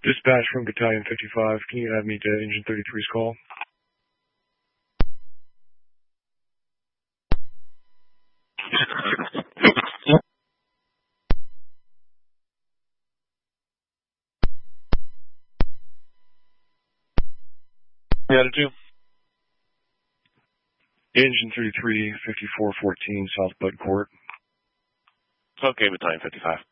Dispatch from Battalion 55. Can you add me to Engine 33's call? Yeah, to do. Engine 33, 5414, South Bud Court. Okay, Battalion 55.